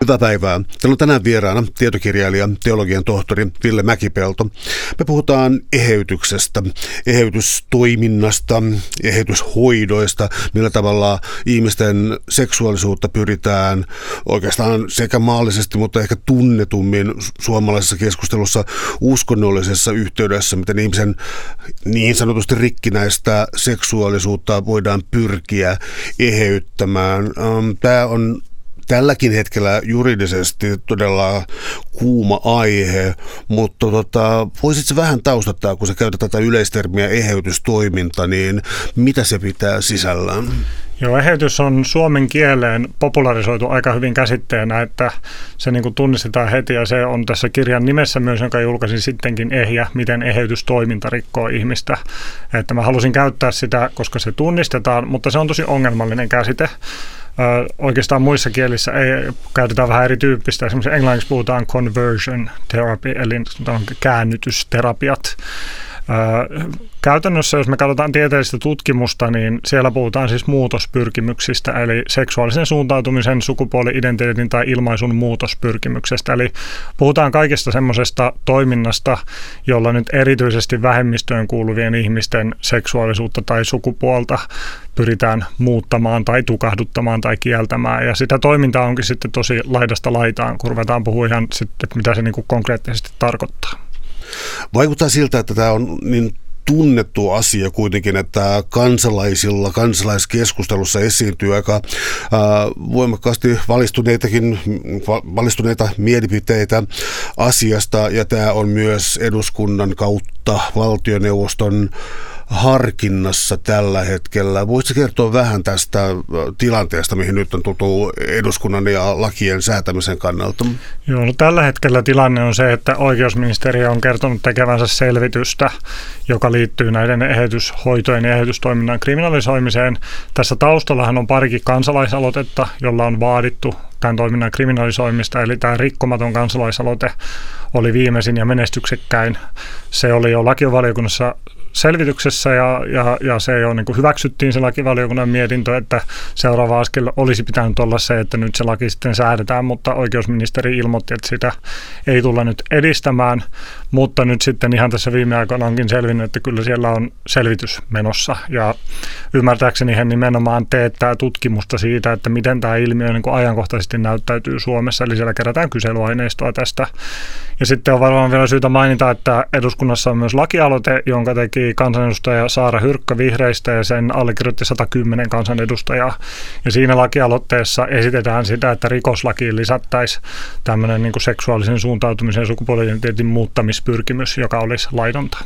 Hyvää päivää. Täällä on tänään vieraana tietokirjailija, teologian tohtori Ville Mäkipelto. Me puhutaan eheytyksestä, eheytystoiminnasta, eheytyshoidoista, millä tavalla ihmisten seksuaalisuutta pyritään oikeastaan sekä maallisesti, mutta ehkä tunnetummin suomalaisessa keskustelussa uskonnollisessa yhteydessä, miten ihmisen niin sanotusti rikkinäistä seksuaalisuutta voidaan pyrkiä eheyttämään. Tämä on tälläkin hetkellä juridisesti todella kuuma aihe, mutta voisitko vähän taustattaa, kun sä käytät tätä yleistermiä eheytystoiminta, niin mitä se pitää sisällään? Joo, eheytys on suomen kieleen popularisoitu aika hyvin käsitteenä, että se niin kuin tunnistetaan heti ja se on tässä kirjan nimessä myös, jonka julkaisin sittenkin ehjä, miten eheytystoiminta rikkoo ihmistä. Että mä halusin käyttää sitä, koska se tunnistetaan, mutta se on tosi ongelmallinen käsite. Oikeastaan muissa kielissä käytetään vähän erityyppistä. Esimerkiksi englanniksi puhutaan conversion therapy, eli käännytysterapiat. Käytännössä, jos me katsotaan tieteellistä tutkimusta, niin siellä puhutaan siis muutospyrkimyksistä, eli seksuaalisen suuntautumisen, sukupuoli-identiteetin tai ilmaisun muutospyrkimyksestä. Eli puhutaan kaikesta semmoisesta toiminnasta, jolla nyt erityisesti vähemmistöön kuuluvien ihmisten seksuaalisuutta tai sukupuolta pyritään muuttamaan tai tukahduttamaan tai kieltämään. Ja sitä toimintaa onkin sitten tosi laidasta laitaan, kun ruvetaan puhua ihan sitten, että mitä se niin kuin konkreettisesti tarkoittaa. Vaikuttaa siltä, että tämä on niin tunnettu asia kuitenkin, että kansalaiskeskustelussa esiintyy aika voimakkaasti valistuneita mielipiteitä asiasta, ja tämä on myös eduskunnan kautta valtioneuvoston harkinnassa tällä hetkellä. Voisitko kertoa vähän tästä tilanteesta, mihin nyt on tultu eduskunnan ja lakien säätämisen kannalta? Joo, no tällä hetkellä tilanne on se, että oikeusministeriö on kertonut tekevänsä selvitystä, joka liittyy näiden eheytyshoitojen ja eheytystoiminnan kriminalisoimiseen. Tässä taustallahan on parikin kansalaisaloitetta, jolla on vaadittu tämän toiminnan kriminalisoimista, eli tämä rikkomaton kansalaisaloite oli viimeisin ja menestyksekkäin. Se oli jo lakivaliokunnassa selvityksessä ja se jo niin kuin hyväksyttiin se lakivaliokunnan mietintö, että seuraava askel olisi pitänyt olla se, että nyt se laki sitten säädetään, mutta oikeusministeri ilmoitti, että sitä ei tulla nyt edistämään, mutta nyt sitten ihan tässä viime aikoina onkin selvinnyt, että kyllä siellä on selvitys menossa ja ymmärtääkseni he nimenomaan teettää tutkimusta siitä, että miten tämä ilmiö niin kuin ajankohtaisesti näyttäytyy Suomessa, eli siellä kerätään kyselyaineistoa tästä. Ja sitten on varmaan vielä syytä mainita, että eduskunnassa on myös lakialoite, jonka teki kansanedustaja Saara Hyrkkö vihreistä ja sen allekirjoitti 110 kansanedustajaa. Ja siinä lakialoitteessa esitetään sitä, että rikoslakiin lisättäisiin tämmöinen niin kuin seksuaalisen suuntautumisen ja sukupuoli-identiteetin muuttamispyrkimys, joka olisi laitonta.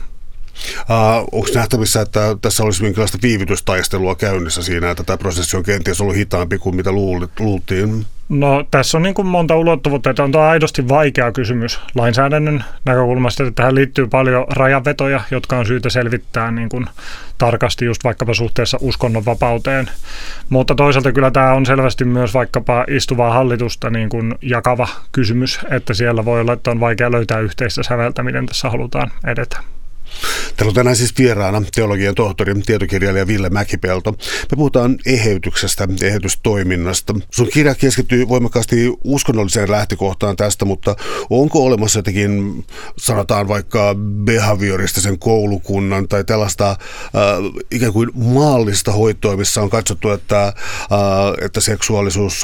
Onko nähtävissä, että tässä olisi minkälaista viivytystaistelua käynnissä siinä, että tämä prosessi on kenties ollut hitaampi kuin mitä luultiin? No tässä on niin kuin monta ulottuvuutta, että on tämä aidosti vaikea kysymys lainsäädännön näkökulmasta, että tähän liittyy paljon rajanvetoja, jotka on syytä selvittää niin kuin tarkasti just vaikkapa suhteessa uskonnonvapauteen, mutta toisaalta kyllä tämä on selvästi myös vaikkapa istuvaa hallitusta niin kuin jakava kysymys, että siellä voi olla, että on vaikea löytää yhteistä säveltä, miten tässä halutaan edetä. Täällä on tänään siis vieraana teologian tohtori, tietokirjailija Ville Mäkipelto. Me puhutaan eheytyksestä, eheytystoiminnasta. Sun kirja keskittyy voimakkaasti uskonnolliseen lähtökohtaan tästä, mutta onko olemassa jotenkin, sanotaan vaikka behavioristisen koulukunnan tai tällaista ikään kuin maallista hoitoa, missä on katsottu, että seksuaalisuus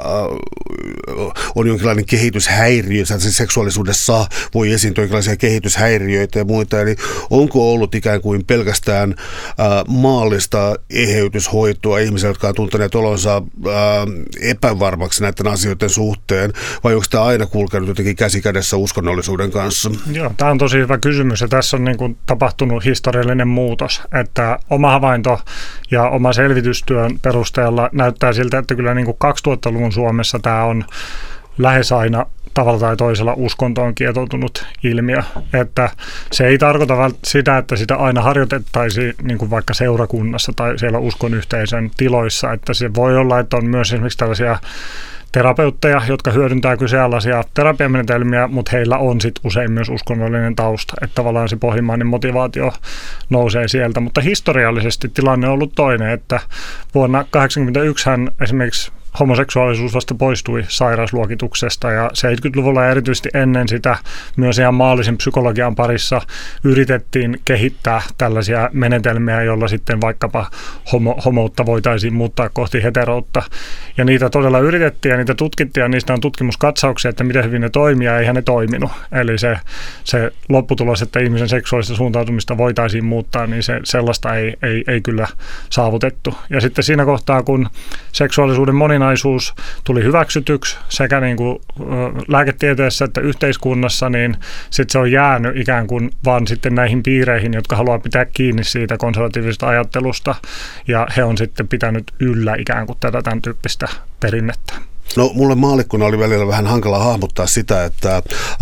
on jonkinlainen kehityshäiriö, siis seksuaalisuudessa voi esiintyä jonkinlaisia kehityshäiriöitä ja muita, eli onko ollut ikään kuin pelkästään maallista eheytyshoitoa ihmisille, jotka on tunteneet olonsa epävarmaksi näiden asioiden suhteen, vai onko tämä aina kulkenut jotenkin käsi kädessä uskonnollisuuden kanssa? Joo, tämä on tosi hyvä kysymys ja tässä on niin kuin tapahtunut historiallinen muutos, että oma havainto ja oma selvitystyön perusteella näyttää siltä, että kyllä niin kuin 2000-luvun Suomessa tämä on lähes aina tavalla tai toisella uskontoon kietoutunut ilmiö, että se ei tarkoita sitä, että sitä aina harjoitettaisiin niin kuin vaikka seurakunnassa tai siellä uskonyhteisön tiloissa, että se voi olla, että on myös esimerkiksi tällaisia terapeutteja, jotka hyödyntää kyseenalaisia terapiamenetelmiä, mutta heillä on sit usein myös uskonnollinen tausta, että tavallaan se pohjimmainen motivaatio nousee sieltä, mutta historiallisesti tilanne on ollut toinen, että vuonna 1981 esimerkiksi homoseksuaalisuus vasta poistui sairausluokituksesta ja 70-luvulla ja erityisesti ennen sitä myös ihan maallisen psykologian parissa yritettiin kehittää tällaisia menetelmiä, joilla sitten vaikkapa homoutta voitaisiin muuttaa kohti heteroutta. Ja niitä todella yritettiin ja niitä tutkittiin ja niistä on tutkimuskatsauksia, että miten hyvin ne toimii ja eihän ne toiminut. Eli se lopputulos, että ihmisen seksuaalista suuntautumista voitaisiin muuttaa, niin sellaista ei kyllä saavutettu. Ja sitten siinä kohtaa, kun seksuaalisuuden moninaisuus tuli hyväksytyksi sekä niin kuin lääketieteessä että yhteiskunnassa, niin sitten se on jäänyt ikään kuin vaan sitten näihin piireihin, jotka haluaa pitää kiinni siitä konservatiivisesta ajattelusta, ja he on sitten pitänyt yllä ikään kuin tätä tämän tyyppistä perinnettä. No, mulle maallikkona oli välillä vähän hankala hahmottaa sitä, että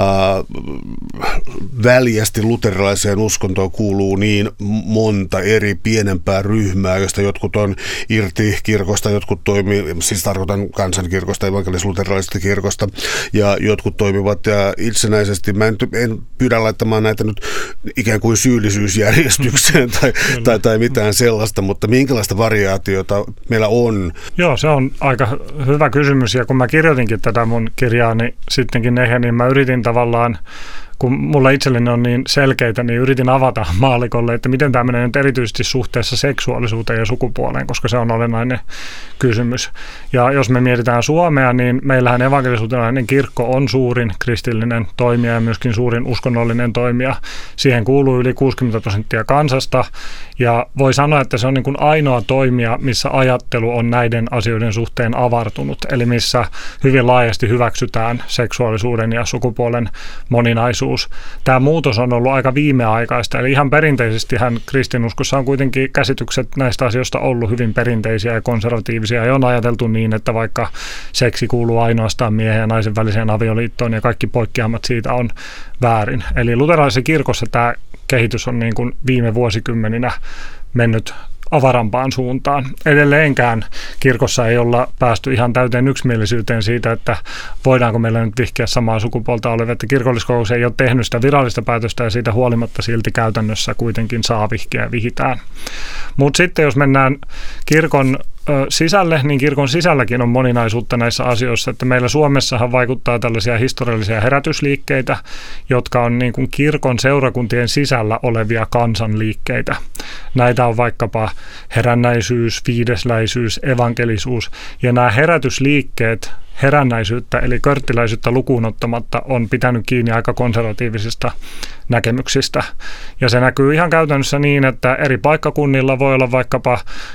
väljästi luterilaiseen uskontoon kuuluu niin monta eri pienempää ryhmää, joista jotkut on irti kirkosta, jotkut toimii, siis tarkoitan kansankirkosta, evankelis-luterilaisesta kirkosta, ja jotkut toimivat itsenäisesti. Mä en pyydä laittamaan näitä nyt ikään kuin syyllisyysjärjestykseen tai mitään sellaista, mutta minkälaista variaatiota meillä on? Joo, se on aika hyvä kysymys. Ja kun mä kirjoitinkin tätä mun kirjaani sittenkin niin mä yritin tavallaan, kun mulla itselleni on niin selkeitä, niin yritin avata maallikolle, että miten tämä menee nyt erityisesti suhteessa seksuaalisuuteen ja sukupuoleen, koska se on olennainen kysymys. Ja jos me mietitään Suomea, niin meillähän evankelis-luterilainen kirkko on suurin kristillinen toimija ja myöskin suurin uskonnollinen toimija. Siihen kuuluu yli 60% kansasta, ja voi sanoa, että se on niin kuin ainoa toimija, missä ajattelu on näiden asioiden suhteen avartunut, eli missä hyvin laajasti hyväksytään seksuaalisuuden ja sukupuolen moninaisuus. Tämä muutos on ollut aika viimeaikaista, eli ihan perinteisestihän kristinuskossa on kuitenkin käsitykset näistä asioista ollut hyvin perinteisiä ja konservatiivisia, ja on ajateltu niin, että vaikka seksi kuuluu ainoastaan miehen ja naisen väliseen avioliittoon ja kaikki poikkeamat siitä on väärin. Eli luterilaisessa kirkossa tämä kehitys on niin kuin viime vuosikymmeninä mennyt avarampaan suuntaan. Edelleenkään kirkossa ei olla päästy ihan täyteen yksimielisyyteen siitä, että voidaanko meillä nyt vihkiä samaa sukupuolta olevia, että kirkolliskokous ei ole tehnyt sitä virallista päätöstä ja siitä huolimatta silti käytännössä kuitenkin saa vihkiä ja vihitään. Mutta sitten jos mennään kirkon sisälle, niin kirkon sisälläkin on moninaisuutta näissä asioissa, että meillä Suomessahan vaikuttaa tällaisia historiallisia herätysliikkeitä, jotka on niin kuin kirkon seurakuntien sisällä olevia kansanliikkeitä. Näitä on vaikkapa herännäisyys, fiidesläisyys, evankelisuus, ja nämä herätysliikkeet herännäisyyttä eli körttiläisyyttä lukuun ottamatta on pitänyt kiinni aika konservatiivisista näkemyksistä. Ja se näkyy ihan käytännössä niin, että eri paikkakunnilla voi olla vaikkapa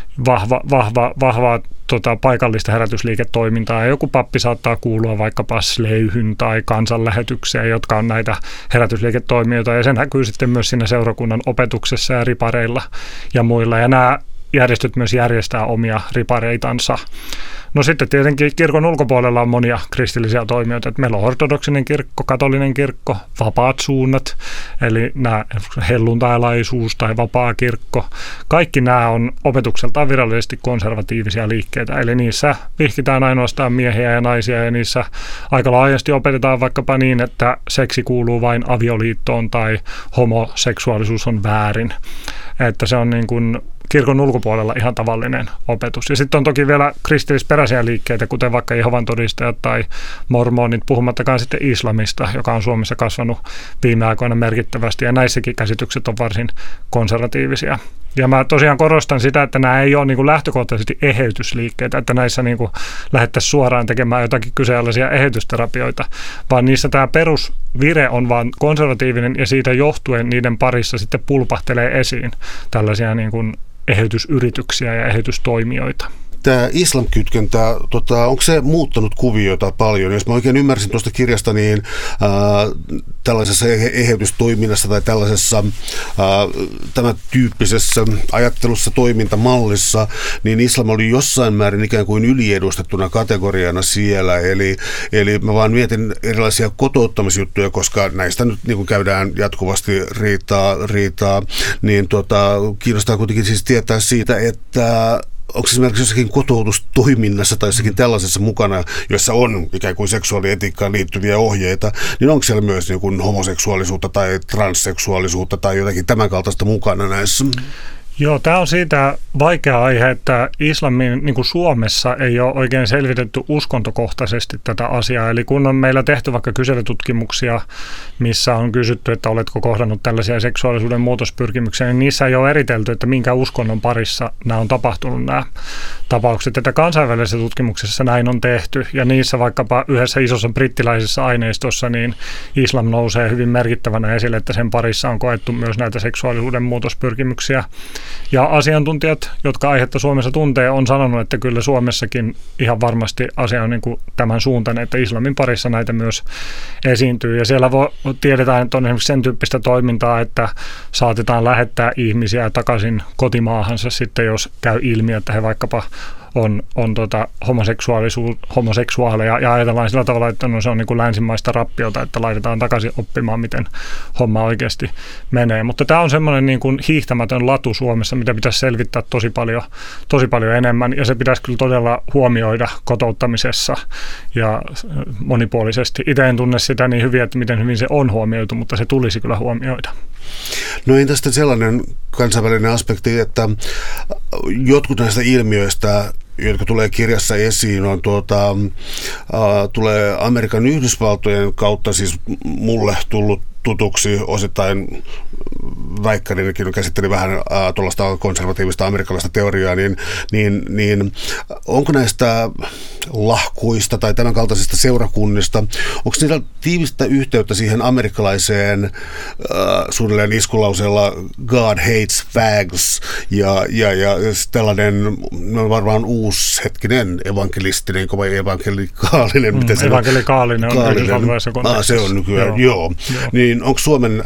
vahvaa paikallista herätysliiketoimintaa, ja joku pappi saattaa kuulua vaikkapa Sleyhyn tai kansanlähetykseen, jotka on näitä herätysliiketoimijoita, ja sen näkyy sitten myös siinä seurakunnan opetuksessa ja ripareilla ja muilla, ja nämä järjestöt myös järjestää omia ripareitansa. No sitten tietenkin kirkon ulkopuolella on monia kristillisiä toimijoita, että meillä on ortodoksinen kirkko, katolinen kirkko, vapaat suunnat, eli nämä helluntailaisuus tai vapaa kirkko. Kaikki nämä on opetukseltaan virallisesti konservatiivisia liikkeitä, eli niissä vihkitään ainoastaan miehiä ja naisia, ja niissä aika laajasti opetetaan vaikkapa niin, että seksi kuuluu vain avioliittoon tai homoseksuaalisuus on väärin. Että se on niin kuin kirkon ulkopuolella ihan tavallinen opetus. Ja sitten on toki vielä kristillisperäisiä liikkeitä, kuten vaikka Jehovan todistajat tai mormonit, puhumattakaan sitten islamista, joka on Suomessa kasvanut viime aikoina merkittävästi, ja näissäkin käsitykset on varsin konservatiivisia. Ja mä tosiaan korostan sitä, että nämä ei ole niin kuin lähtökohtaisesti eheytysliikkeitä, että näissä niin kuin lähdettäisiin suoraan tekemään jotakin kyseenalaisia eheytysterapioita, vaan niissä tämä perusvire on vaan konservatiivinen, ja siitä johtuen niiden parissa sitten pulpahtelee esiin tällaisia niin kuin eheytysyrityksiä ja eheytystoimijoita. Tämä islamkytkentä, onko se muuttanut kuvioita paljon? Jos mä oikein ymmärsin tuosta kirjasta, niin tällaisessa eheytystoiminnassa tai tällaisessa tämän tyyppisessä ajattelussa, toimintamallissa, niin islam oli jossain määrin ikään kuin yliedustettuna kategoriana siellä. Eli mä vaan mietin erilaisia kotouttamisjuttuja, koska näistä nyt niin kuin käydään jatkuvasti riitaa niin kiinnostaa kuitenkin siis tietää siitä, että onko esimerkiksi jossakin kotoutustoiminnassa tai jossakin tällaisessa mukana, jossa on ikään kuin seksuaalietiikkaan liittyviä ohjeita, niin onko siellä myös niin kuin homoseksuaalisuutta tai transseksuaalisuutta tai jotakin tämän kaltaista mukana näissä? Joo, tämä on siitä vaikea aihe, että islamin niin kuin Suomessa ei ole oikein selvitetty uskontokohtaisesti tätä asiaa. Eli kun on meillä tehty vaikka kyselytutkimuksia, missä on kysytty, että oletko kohdannut tällaisia seksuaalisuuden muutospyrkimyksiä, niin niissä ei ole eritelty, että minkä uskonnon parissa nämä on tapahtunut nämä tapaukset. Että kansainvälisessä tutkimuksessa näin on tehty, ja niissä vaikkapa yhdessä isossa brittiläisessä aineistossa, niin islam nousee hyvin merkittävänä esille, että sen parissa on koettu myös näitä seksuaalisuuden muutospyrkimyksiä. Ja asiantuntijat, jotka aihetta Suomessa tuntee, on sanonut, että kyllä Suomessakin ihan varmasti asia on niin kuin tämän suuntainen, että islamin parissa näitä myös esiintyy. Ja siellä tiedetään, että on esimerkiksi sen tyyppistä toimintaa, että saatetaan lähettää ihmisiä takaisin kotimaahansa sitten, jos käy ilmi, että he vaikkapa on homoseksuaaleja ja ajatellaan sillä tavalla, että se on niin kuin länsimaista rappiota, että laitetaan takaisin oppimaan, miten homma oikeasti menee. Mutta tämä on semmoinen niin kuin hiihtämätön latu Suomessa, mitä pitäisi selvittää tosi paljon enemmän, ja se pitäisi kyllä todella huomioida kotouttamisessa ja monipuolisesti. Itse en tunne sitä niin hyvin, että miten hyvin se on huomioitu, mutta se tulisi kyllä huomioida. No entä sitten sellainen kansainvälinen aspekti, että jotkut näistä ilmiöistä, jotka tulee kirjassa esiin, on tulee Amerikan Yhdysvaltojen kautta siis mulle tullut tutuksi osittain. Väikkarinakin käsitteli vähän tuollaista konservatiivista amerikkalaista teoriaa, niin onko näistä lahkuista tai tämän kaltaisista seurakunnista, onko niillä tiivistä yhteyttä siihen amerikkalaiseen suunnilleen iskulauseella God hates fags ja tällainen varmaan uushetkinen evankelistinen vai evankelikaalinen? Evankelikaalinen on Yhdysvalloissa kontekstissa. Se on nykyään, joo. Niin onko Suomen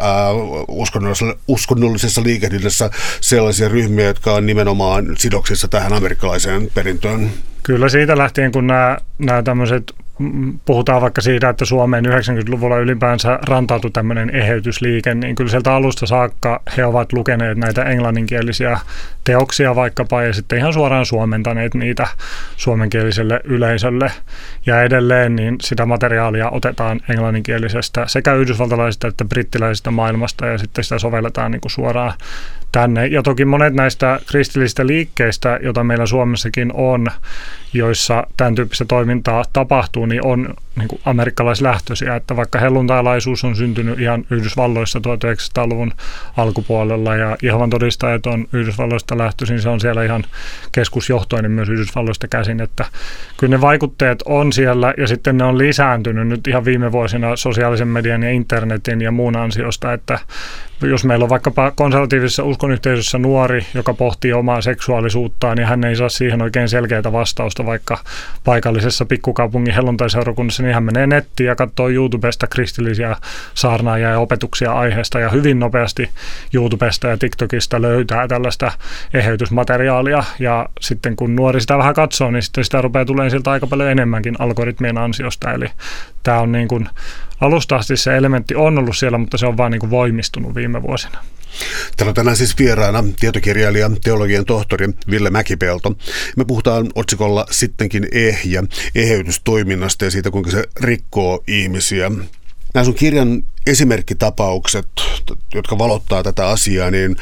uskonnollisessa liikehdinnässä sellaisia ryhmiä, jotka on nimenomaan sidoksissa tähän amerikkalaiseen perintöön? Kyllä siitä lähtien, kun nämä tämmöiset, puhutaan vaikka siitä, että Suomeen 90-luvulla ylipäänsä rantautui tämmöinen eheytysliike, niin kyllä sieltä alusta saakka he ovat lukeneet näitä englanninkielisiä teoksia vaikkapa ja sitten ihan suoraan suomentaneet niitä suomenkieliselle yleisölle. Ja edelleen niin sitä materiaalia otetaan englanninkielisestä sekä yhdysvaltalaisesta että brittiläisestä maailmasta ja sitten sitä sovelletaan niin kuin suoraan tänne. Ja toki monet näistä kristillisistä liikkeistä, joita meillä Suomessakin on, joissa tämän tyyppistä toimintaa tapahtuu, niin on niin kuin amerikkalaislähtöisiä, että vaikka helluntailaisuus on syntynyt ihan Yhdysvalloissa 1900-luvun alkupuolella ja Jehovan todistajat on Yhdysvalloista lähtöisin, se on siellä ihan keskusjohtoinen myös Yhdysvalloista käsin, että kyllä ne vaikutteet on siellä ja sitten ne on lisääntynyt nyt ihan viime vuosina sosiaalisen median ja internetin ja muun ansiosta, että jos meillä on vaikkapa konservatiivisessa uskonyhteisössä nuori, joka pohtii omaa seksuaalisuuttaan, niin hän ei saa siihen oikein selkeää vastausta, vaikka paikallisessa pikkukaupungin helluntaiseurakunnassa, niin hän menee nettiin ja katsoo YouTubesta kristillisiä saarnaajia ja opetuksia aiheesta, ja hyvin nopeasti YouTubesta ja TikTokista löytää tällaista eheytysmateriaalia, ja sitten kun nuori sitä vähän katsoo, niin sitten sitä rupeaa tulemaan siltä aika paljon enemmänkin algoritmien ansiosta, eli tämä on niin kuin alusta asti se elementti on ollut siellä, mutta se on vaan niin kuin voimistunut viime vuosina. Täällä on tänään siis vieraana tietokirjailija, teologian tohtori Ville Mäkipelto. Me puhutaan otsikolla Sittenkin ja eheytystoiminnasta ja siitä, kuinka se rikkoo ihmisiä. Nämä sun kirjan esimerkkitapaukset, jotka valottaa tätä asiaa, niin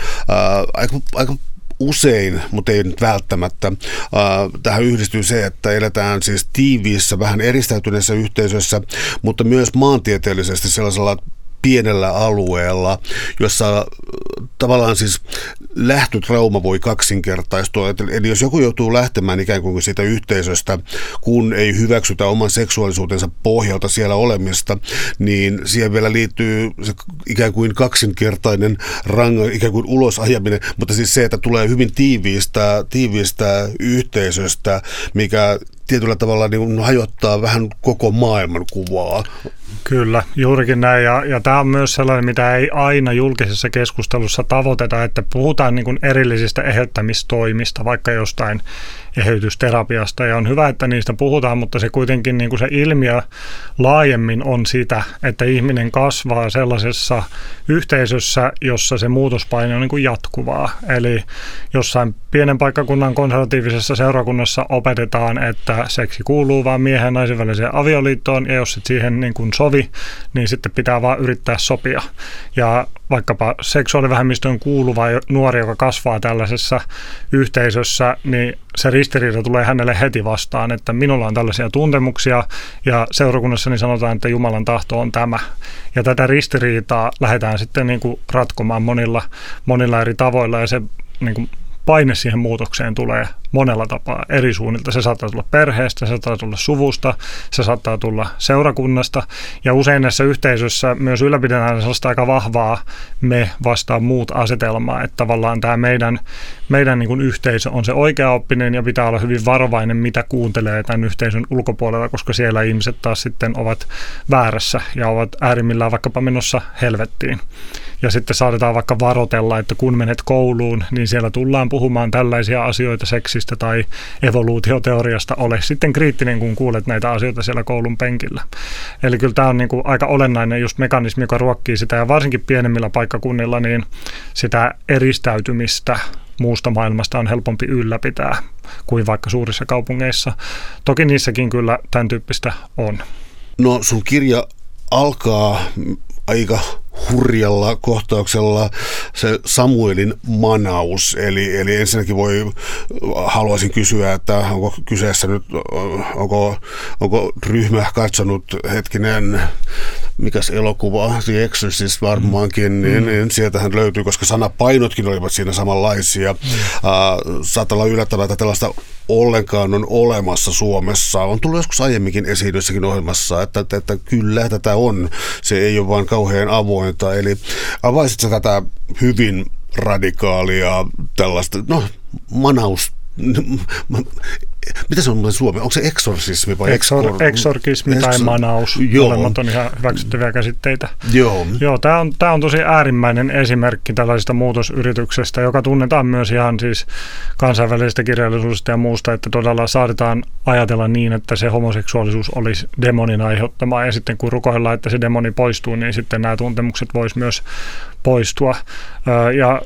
aika usein, mutta ei nyt välttämättä. Tähän yhdistyy se, että eletään siis tiiviissä, vähän eristäytyneessä yhteisössä, mutta myös maantieteellisesti sellaisella pienellä alueella, jossa tavallaan siis lähtötrauma voi kaksinkertaistua. Eli jos joku joutuu lähtemään ikään kuin siitä yhteisöstä, kun ei hyväksytä oman seksuaalisuutensa pohjalta siellä olemista, niin siihen vielä liittyy se ikään kuin kaksinkertainen ikään kuin ulosajaminen, mutta siis se, että tulee hyvin tiiviistä yhteisöstä, mikä tietyllä tavalla niin hajottaa vähän koko maailmankuvaa. Kyllä, juurikin näin. Ja tämä on myös sellainen, mitä ei aina julkisessa keskustelussa tavoiteta, että puhutaan niin kuin erillisistä eheyttämistoimista, vaikka jostain eheytysterapiasta. Ja on hyvä, että niistä puhutaan, mutta se kuitenkin niin kuin se ilmiö laajemmin on sitä, että ihminen kasvaa sellaisessa yhteisössä, jossa se muutospaine on niin kuin jatkuvaa. Eli jossain pienen paikkakunnan konservatiivisessa seurakunnassa opetetaan, että seksi kuuluu vain miehen ja naisen väliseen avioliittoon, ja jos et siihen niin kuin sovi, niin sitten pitää vaan yrittää sopia. Ja vaikkapa seksuaalivähemmistöön kuuluva nuori, joka kasvaa tällaisessa yhteisössä, niin se ristiriita tulee hänelle heti vastaan, että minulla on tällaisia tuntemuksia ja seurakunnassani sanotaan, että Jumalan tahto on tämä. Ja tätä ristiriitaa lähdetään sitten niin kuin ratkomaan monilla eri tavoilla ja se niin kuin paine siihen muutokseen tulee monella tapaa eri suunnilta. Se saattaa tulla perheestä, se saattaa tulla suvusta, se saattaa tulla seurakunnasta. Ja usein näissä yhteisöissä myös ylläpidetään sellaista aika vahvaa me vastaan muut asetelmaa. Että tavallaan tämä meidän niin kuin yhteisö on se oikeaoppinen ja pitää olla hyvin varovainen, mitä kuuntelee tämän yhteisön ulkopuolella, koska siellä ihmiset taas sitten ovat väärässä ja ovat äärimmillään vaikkapa menossa helvettiin. Ja sitten saatetaan vaikka varotella, että kun menet kouluun, niin siellä tullaan puhumaan tällaisia asioita seksistä tai evoluutioteoriasta. Ole sitten kriittinen, kun kuulet näitä asioita siellä koulun penkillä. Eli kyllä tämä on niin kuin aika olennainen just mekanismi, joka ruokkii sitä. Ja varsinkin pienemmillä paikkakunnilla niin sitä eristäytymistä muusta maailmasta on helpompi ylläpitää kuin vaikka suurissa kaupungeissa. Toki niissäkin kyllä tämän tyyppistä on. No sun kirja alkaa aika hurjalla kohtauksella se Samuelin manaus, eli ensinnäkin haluaisin kysyä, että onko kyseessä nyt, onko ryhmä katsonut mikäs elokuva, The Exorcist varmaankin, niin sieltähän löytyy, koska sanapainotkin olivat siinä samanlaisia. Saattaa olla yllättävää, että tällaista ollenkaan on olemassa Suomessa. On tullut joskus aiemminkin esiin jossakin ohjelmassa, että kyllä tätä on. Se ei ole vaan kauhean avointa. Eli avaisitko tätä hyvin radikaalia tällaista, manaus, mitä se on muuten suomi? Onko se eksorsismi vai eksorkismi tai manaus? Molemmat on ihan hyväksyttäviä käsitteitä. Joo, tämä on tosi äärimmäinen esimerkki tällaisesta muutosyrityksestä, joka tunnetaan myös ihan siis kansainvälisestä kirjallisuudesta ja muusta, että todella saatetaan ajatella niin, että se homoseksuaalisuus olisi demonin aiheuttamaa ja sitten kun rukoillaan, että se demoni poistuu, niin sitten nämä tuntemukset voisi myös poistua. Ja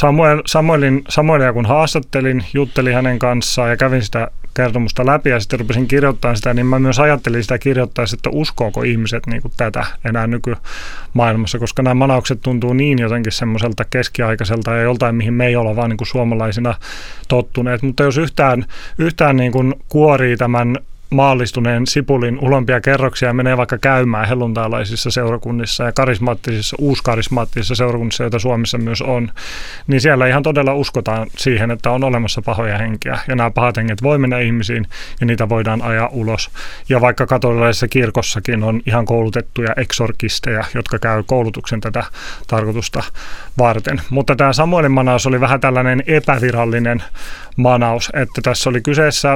Samuelia kun haastattelin, juttelin hänen kanssaan ja kävin sitä kertomusta läpi ja sitten rupesin kirjoittamaan sitä, niin mä myös ajattelin sitä kirjoittaessa, että uskooko ihmiset niin kuin tätä enää nykymaailmassa, koska nämä manaukset tuntuu niin jotenkin semmoiselta keskiaikaiselta ja joltain, mihin me ei olla vaan niin kuin suomalaisina tottuneet. Mutta jos yhtään niin kuin kuorii tämän maallistuneen sipulin ulompia kerroksia ja menee vaikka käymään helluntailaisissa seurakunnissa ja uuskarismaattisissa seurakunnissa, joita Suomessa myös on, niin siellä ihan todella uskotaan siihen, että on olemassa pahoja henkiä ja nämä pahat henget voi mennä ihmisiin ja niitä voidaan ajaa ulos. Ja vaikka katolilaisessa kirkossakin on ihan koulutettuja eksorkisteja, jotka käy koulutuksen tätä tarkoitusta varten. Mutta tämä Samuelin manaus oli vähän epävirallinen manaus, että tässä oli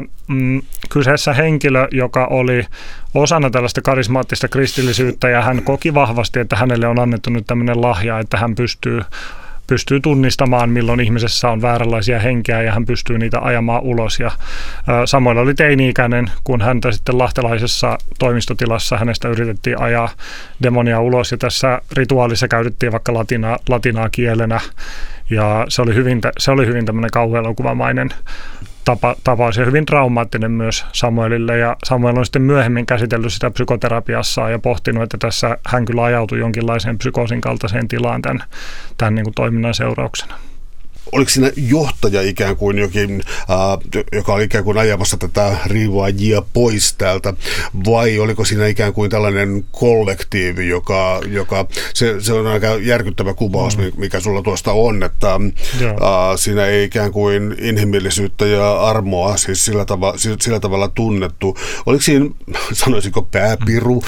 kyseessä henkilö, joka oli osana tällaista karismaattista kristillisyyttä ja hän koki vahvasti, että hänelle on annettu nyt tämmöinen lahja, että hän pystyy tunnistamaan, milloin ihmisessä on vääränlaisia henkeä ja hän pystyy niitä ajamaan ulos. Ja Samuel oli teini-ikäinen, kun häntä sitten lahtelaisessa toimistotilassa hänestä yritettiin ajaa demonia ulos ja tässä rituaalissa käytettiin vaikka latinaa kielenä ja se oli hyvin tämmöinen kauhuelokuvamainen tapaus ja hyvin traumaattinen myös Samuelille ja Samuel on sitten myöhemmin käsitellyt sitä psykoterapiassa ja pohtinut, että tässä hän kyllä ajautui jonkinlaiseen psykoosin kaltaiseen tilaan tämän niin kuin toiminnan seurauksena. Oliko siinä johtaja ikään kuin jokin, joka oli ikään kuin ajamassa tätä riivaajia pois täältä, vai oliko siinä ikään kuin tällainen kollektiivi, joka se on aika järkyttävä kuvaus, mikä sulla tuosta on, että siinä ei ikään kuin inhimillisyyttä ja armoa siis sillä tavalla tunnettu. Oliko siinä, sanoisinko pääpiru?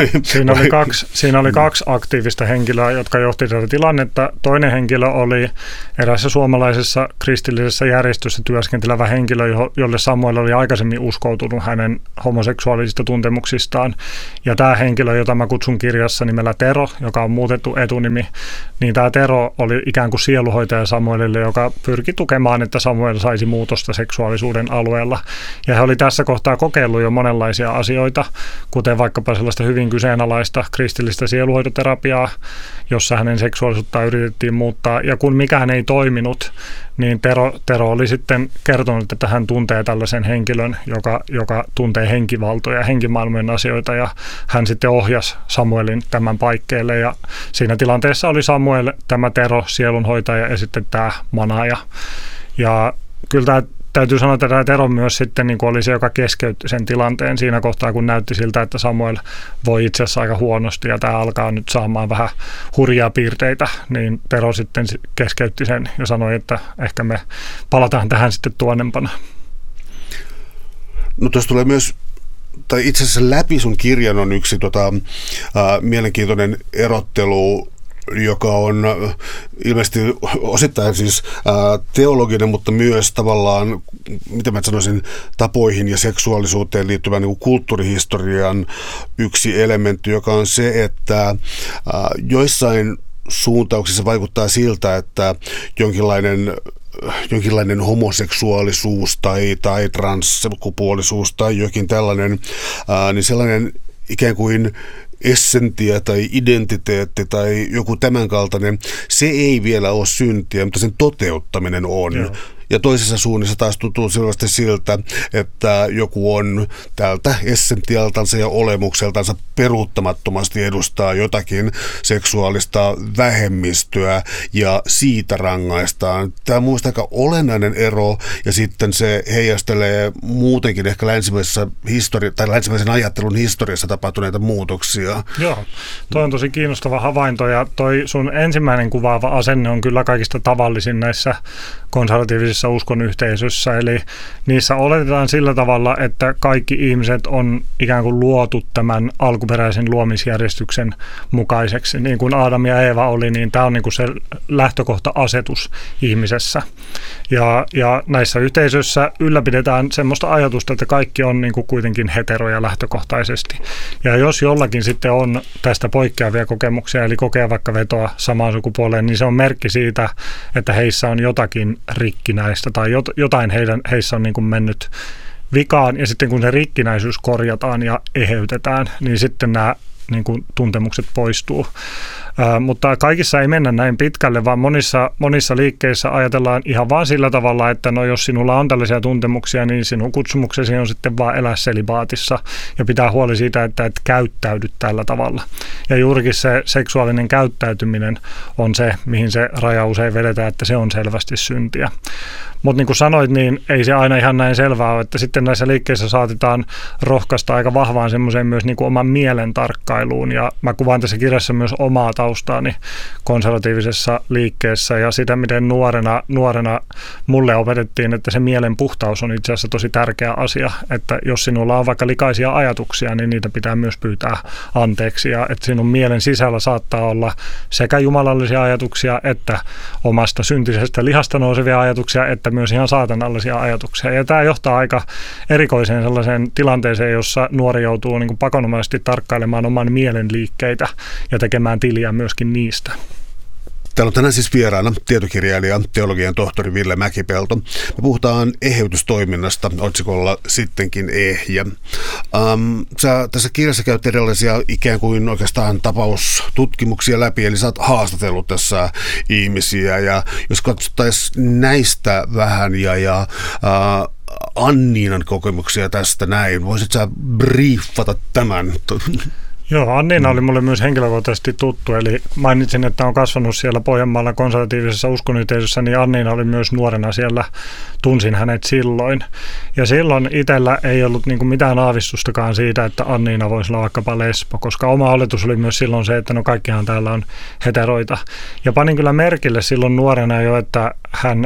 Siinä oli kaksi aktiivista henkilöä, jotka johti tätä tilannetta. Toinen henkilö oli erässä suomalaisessa islamilaisessa kristillisessä järjestössä työskentelevä henkilö, jolle Samuel oli aikaisemmin uskoutunut hänen homoseksuaalisista tuntemuksistaan. Ja tämä henkilö, jota mä kutsun kirjassa nimellä Tero, joka on muutettu etunimi, niin tämä Tero oli ikään kuin sieluhoitaja Samuelille, joka pyrki tukemaan, että Samuel saisi muutosta seksuaalisuuden alueella. Ja he oli tässä kohtaa kokeillut jo monenlaisia asioita, kuten vaikkapa sellaista hyvin kyseenalaista kristillistä sieluhoitoterapiaa, jossa hänen seksuaalisuuttaan yritettiin muuttaa. Ja kun mikään ei toiminut, niin Tero oli sitten kertonut, että hän tuntee tällaisen henkilön, joka tuntee henkivaltoja ja henkimaailmojen asioita, ja hän sitten ohjasi Samuelin tämän paikkeelle. Ja siinä tilanteessa oli Samuel, tämä Tero, sielunhoitaja, ja sitten tämä manaaja. Ja kyllä tämä täytyy sanoa, että tämä Tero myös sitten niin oli se, joka keskeytti sen tilanteen siinä kohtaa, kun näytti siltä, että Samuel voi itse asiassa aika huonosti ja tämä alkaa nyt saamaan vähän hurjaa piirteitä, niin Tero sitten keskeytti sen ja sanoi, että ehkä me palataan tähän sitten tuonnempana. No tuossa tulee myös, tai itse asiassa läpi sun kirjan on yksi mielenkiintoinen erottelu, joka on ilmeisesti osittain siis teologinen, mutta myös tavallaan, miten mä sanoisin, tapoihin ja seksuaalisuuteen liittyvän niin kulttuurihistorian yksi elementti, joka on se, että joissain suuntauksissa vaikuttaa siltä, että jonkinlainen homoseksuaalisuus tai transsukupuolisuus tai jokin tällainen, niin sellainen ikään kuin essentia tai identiteetti tai joku tämänkaltainen, se ei vielä ole syntiä, mutta sen toteuttaminen on. Joo. Ja toisessa suunnassa taas tuntuu selvästi siltä, että joku on tältä essentialtansa ja olemukseltansa peruuttamattomasti edustaa jotakin seksuaalista vähemmistöä ja siitä rangaistaan. Tämä on minusta aika olennainen ero ja sitten se heijastelee muutenkin ehkä länsimäisen ajattelun historiassa tapahtuneita muutoksia. Joo, toi on tosi kiinnostava havainto ja toi sun ensimmäinen kuvaava asenne on kyllä kaikista tavallisin näissä konservatiivisissa uskonyhteisöissä, eli niissä oletetaan sillä tavalla, että kaikki ihmiset on ikään kuin luotu tämän alkuperäisen luomisjärjestyksen mukaiseksi. Niin kuin Aadam ja Eeva oli, niin tämä on niin kuin se lähtökohta-asetus ihmisessä. Ja näissä yhteisöissä ylläpidetään semmoista ajatusta, että kaikki on niin kuin kuitenkin heteroja lähtökohtaisesti. Ja jos jollakin sitten on tästä poikkeavia kokemuksia, eli kokee vaikka vetoa samaan sukupuoleen, niin se on merkki siitä, että heissä on jotakin rikkinäistä tai jotain heissä on niin kuin mennyt vikaan, ja sitten kun se rikkinäisyys korjataan ja eheytetään, niin sitten nämä niin kuin tuntemukset poistuu. Mutta kaikissa ei mennä näin pitkälle, vaan monissa liikkeissä ajatellaan ihan vaan sillä tavalla, että no jos sinulla on tällaisia tuntemuksia, niin sinun kutsumuksesi on sitten vaan elää selibaatissa ja pitää huoli siitä, että et käyttäydy tällä tavalla. Ja juurikin se seksuaalinen käyttäytyminen on se, mihin se raja usein vedetään, että se on selvästi syntiä. Mutta niin kuin sanoit, niin ei se aina ihan näin selvää ole, että sitten näissä liikkeissä saatetaan rohkaista aika vahvaan semmoiseen myös niin kuin oman mielen tarkkailuun. Ja mä kuvaan tässä kirjassa myös omaa taustaani konservatiivisessa liikkeessä ja sitä, miten nuorena mulle opetettiin, että se mielen puhtaus on itse asiassa tosi tärkeä asia. Että jos sinulla on vaikka likaisia ajatuksia, niin niitä pitää myös pyytää anteeksi. Ja että sinun mielen sisällä saattaa olla sekä jumalallisia ajatuksia että omasta syntisestä lihasta nousevia ajatuksia, että myös ihan saatanallisia ajatuksia. Ja tämä johtaa aika erikoiseen sellaiseen tilanteeseen, jossa nuori joutuu niin kuin pakonomaisesti tarkkailemaan oman mielen liikkeitä ja tekemään tiliä myöskin niistä. Täällä on tänään siis vieraana tietokirjailija, teologian tohtori Ville Mäkipelto. Me puhutaan eheytystoiminnasta otsikolla Sittenkin ehjä. Sä tässä kirjassa käyt erilaisia ikään kuin oikeastaan tapaustutkimuksia läpi, eli sä oot haastatellut tässä ihmisiä. Ja jos katsottaisiin näistä vähän ja Anniinan kokemuksia tästä näin, voisit sä briefata tämän? Joo, Anniina oli mulle myös henkilökohtaisesti tuttu, eli mainitsin, että on kasvanut siellä Pohjanmaalla konservatiivisessa uskonyhteisössä, niin Anniina oli myös nuorena siellä, tunsin hänet silloin. Ja silloin itsellä ei ollut niin kuin mitään aavistustakaan siitä, että Anniina voisi olla vaikkapa lesbo, koska oma oletus oli myös silloin se, että no kaikkihan täällä on heteroita. Ja panin kyllä merkille silloin nuorena jo, että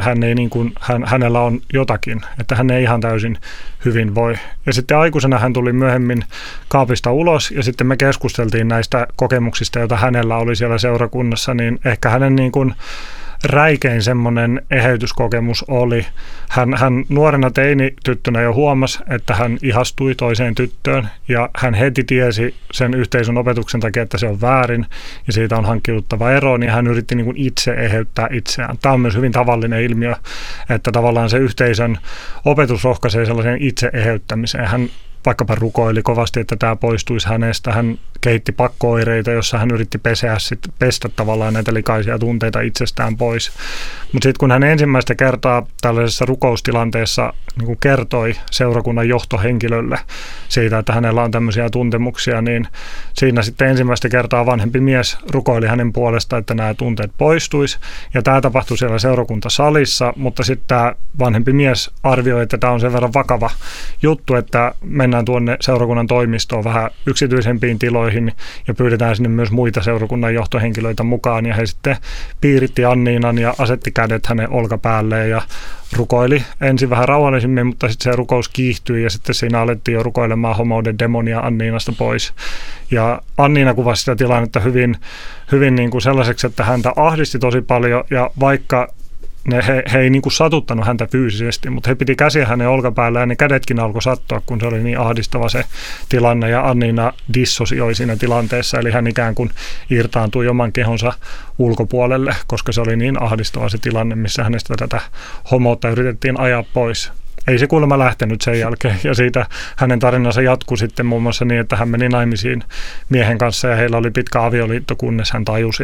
hänellä on jotakin, että hän ei ihan täysin hyvin voi. Ja sitten aikuisena hän tuli myöhemmin kaapista ulos ja sitten me keskusteltiin näistä kokemuksista, joita hänellä oli siellä seurakunnassa, niin ehkä hänen niin kuin räikein semmoinen eheytyskokemus oli. Hän nuorena teinityttönä jo huomasi, että hän ihastui toiseen tyttöön ja hän heti tiesi sen yhteisön opetuksen takia, että se on väärin ja siitä on hankkiuduttava eroon ja hän yritti niin kuin itse eheyttää itseään. Tämä on myös hyvin tavallinen ilmiö, että tavallaan se yhteisön opetus rohkaisee sellaiseen itse eheyttämiseen. Hän vaikkapa rukoili kovasti, että tämä poistuisi hänestä. Hän kehitti pakko-oireita, jossa hän yritti pestä tavallaan näitä likaisia tunteita itsestään pois. Mutta sitten kun hän ensimmäistä kertaa tällaisessa rukoustilanteessa niin kuin kertoi seurakunnan johtohenkilölle siitä, että hänellä on tämmöisiä tuntemuksia, niin siinä sitten ensimmäistä kertaa vanhempi mies rukoili hänen puolestaan, että nämä tunteet poistuisi. Ja tämä tapahtui siellä seurakuntasalissa, mutta sitten tämä vanhempi mies arvioi, että tämä on sen verran vakava juttu, että mennään tuonne seurakunnan toimistoon vähän yksityisempiin tiloihin ja pyydetään sinne myös muita seurakunnan johtohenkilöitä mukaan. Ja he sitten piiritti Anniinan ja asetti kädet hänen olkapäälleen ja rukoili ensin vähän rauhallisemmin, mutta sitten se rukous kiihtyi ja sitten siinä alettiin jo rukoilemaan homouden demonia Anniinasta pois. Ja Anniina kuvasi sitä tilannetta hyvin niin kuin sellaiseksi, että häntä ahdisti tosi paljon ja vaikka he ei niin kuin satuttanut häntä fyysisesti, mutta he piti käsiä hänen olkapäällä ja ne kädetkin alkoi sattua, kun se oli niin ahdistava se tilanne. Ja Anniina dissosioi siinä tilanteessa, eli hän ikään kuin irtaantui oman kehonsa ulkopuolelle, koska se oli niin ahdistava se tilanne, missä hänestä tätä homoutta yritettiin ajaa pois. Ei se kuulemma lähtenyt sen jälkeen ja siitä hänen tarinansa jatkui sitten muun muassa niin, että hän meni naimisiin miehen kanssa ja heillä oli pitkä avioliitto, kunnes hän tajusi,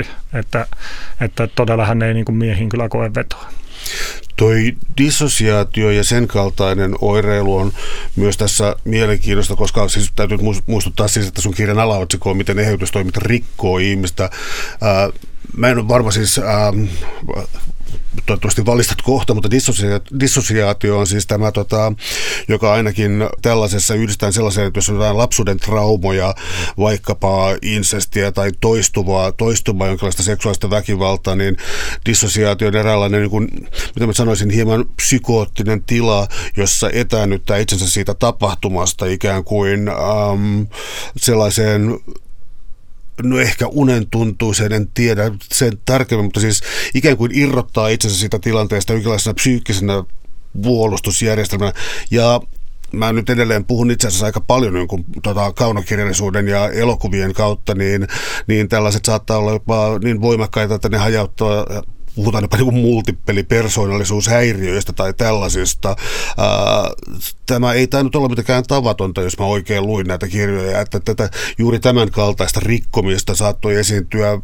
että todella hän ei niin kuin miehiin kyllä koe vetoa. Toi dissosiaatio ja sen kaltainen oireilu on myös tässä mielenkiintoista, koska siis täytyy muistuttaa siis, että sun kirjan alaotsikko on, miten eheytystoiminta rikkoo ihmistä. Mä en ole varma siis, toivottavasti valistat kohta, mutta dissosiaatio on siis tämä, joka ainakin tällaisessa yhdistetään sellaiseen, että jos on lapsuuden traumoja, vaikkapa insestiä tai toistuvaa jonkinlaista seksuaalista väkivaltaa, niin dissosiaatio on eräänlainen, niin kuin, mitä mä sanoisin, hieman psykoottinen tila, jossa etäännyttää itsensä siitä tapahtumasta ikään kuin sellaiseen, no ehkä unen tuntuiseen, en tiedä sen tarkemmin, mutta siis ikään kuin irrottaa itsensä siitä tilanteesta jonkinlaisena psyykkisenä puolustusjärjestelmänä. Ja mä nyt edelleen puhun itse asiassa aika paljon niin kuin, kaunokirjallisuuden ja elokuvien kautta, niin tällaiset saattaa olla jopa niin voimakkaita, että ne hajauttaa. Puhutaan jopa niin multipelipersoonallisuushäiriöistä tai tällaisista. Tämä ei tainnut olla mitenkään tavatonta, jos mä oikein luin näitä kirjoja, että juuri tämän kaltaista rikkomista saattoi esiintyä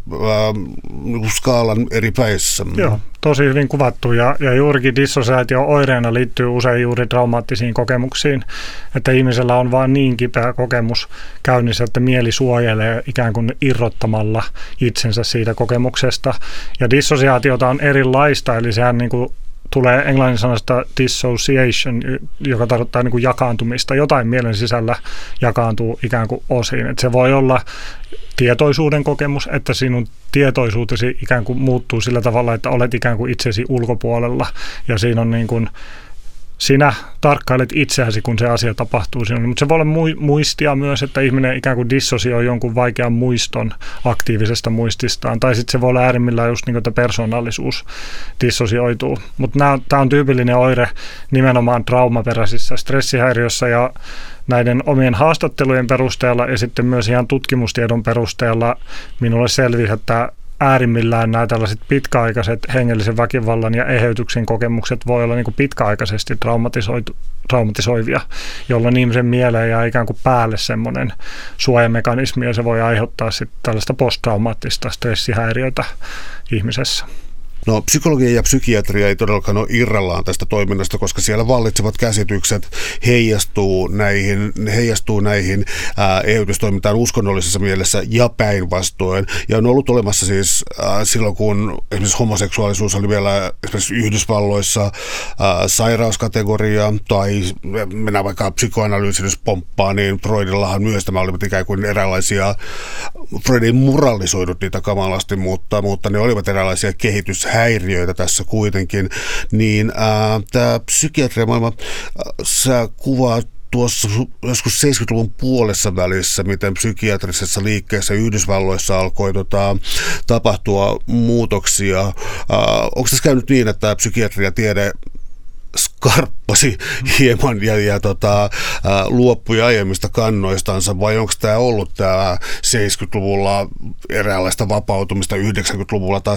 skaalan eri päissä. Joo, tosi hyvin kuvattu ja juurikin dissosiaatio oireena liittyy usein juuri traumaattisiin kokemuksiin, että ihmisellä on vaan niin kipeä kokemus käynnissä, että mieli suojelee ikään kuin irrottamalla itsensä siitä kokemuksesta. Ja dissosiaatiota on erilaista, eli sehän niin kuin tulee englannin sanasta dissociation, joka tarkoittaa niin kuin jakaantumista. Jotain mielen sisällä jakaantuu ikään kuin osiin. Että se voi olla tietoisuuden kokemus, että sinun tietoisuutesi ikään kuin muuttuu sillä tavalla, että olet ikään kuin itsesi ulkopuolella. Ja siinä on niin kuin sinä tarkkailet itseäsi, kun se asia tapahtuu sinulle. Mutta se voi olla muistia myös, että ihminen ikään kuin dissosioi jonkun vaikean muiston aktiivisesta muististaan. Tai sitten se voi olla äärimmillään just niin kuin, että persoonallisuus dissosioituu. Mutta tämä on tyypillinen oire nimenomaan traumaperäisissä stressihäiriössä ja näiden omien haastattelujen perusteella ja sitten myös ihan tutkimustiedon perusteella minulle selvisi, että äärimmillään nämä tällaiset pitkäaikaiset hengellisen väkivallan ja eheytyksen kokemukset voi olla niin kuin pitkäaikaisesti traumatisoivia, jolloin ihmisen mieleen jää ikään kuin päälle semmoinen suojamekanismi ja se voi aiheuttaa sitten tällaista posttraumaattista stressihäiriötä ihmisessä. No, psykologia ja psykiatria ei todellakaan ole irrallaan tästä toiminnasta, koska siellä vallitsevat käsitykset heijastuu näihin eheytystoimintaan uskonnollisessa mielessä ja päinvastoin. Ja on ollut olemassa siis silloin, kun esimerkiksi homoseksuaalisuus oli vielä esimerkiksi Yhdysvalloissa sairauskategoria, tai mennään vaikka psykoanalyysin pomppaan, niin Freudillahan myös tämä olivat ikään kuin eräänlaisia, Freud ei moralisoinut niitä kamalasti, mutta ne olivat eräänlaisia häiriöitä tässä kuitenkin, niin tämä psykiatriamaailma, sä kuvaat tuossa joskus 70-luvun puolessa välissä, miten psykiatrisessa liikkeessä Yhdysvalloissa alkoi tapahtua muutoksia. Onko tässä käynyt niin, että psykiatriatiede skarppasi hieman ja luopui aiemmista kannoistansa, vai onko tämä ollut tämä 70-luvulla eräänlaista vapautumista, 90-luvulla taas